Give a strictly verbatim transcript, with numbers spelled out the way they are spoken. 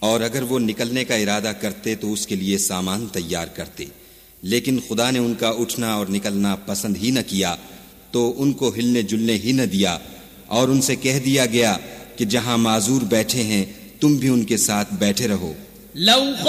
और अगर वो निकलने का इरादा करते तो उसके लिए सामान तैयार करते, लेकिन खुदा ने उनका उठना और निकलना पसंद ही न किया, तो उनको हिलने जुलने ही न दिया, और उनसे कह दिया गया कि जहां माजूर बैठे हैं तुम भी उनके साथ बैठे रहो।